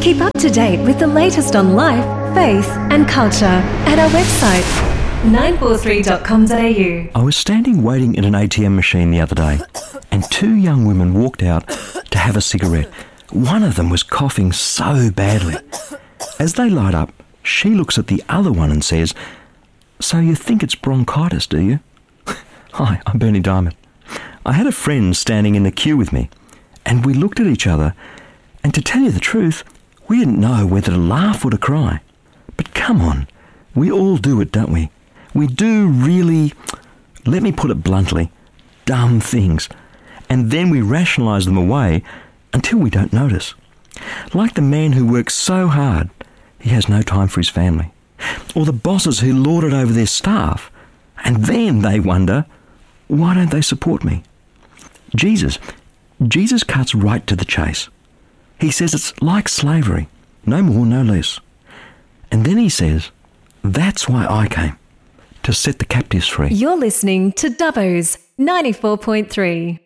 Keep up to date with the latest on life, faith and culture at our website 943.com.au. I was standing waiting in an ATM machine the other day, and two young women walked out to have a cigarette. One of them was coughing so badly. As they light up, she looks at the other one and says, "So you think it's bronchitis, do you?" Hi, I'm Bernie Diamond. I had a friend standing in the queue with me, and we looked at each other, and to tell you the truth, we didn't know whether to laugh or to cry. But come on, we all do it, don't we? We do really, let me put it bluntly, dumb things, and then we rationalise them away until we don't notice. Like the man who works so hard, he has no time for his family. Or the bosses who lord it over their staff, and then they wonder, why don't they support me? Jesus cuts right to the chase. He says it's like slavery, no more, no less. And then he says, that's why I came, to set the captives free. You're listening to Dubbo's 94.3.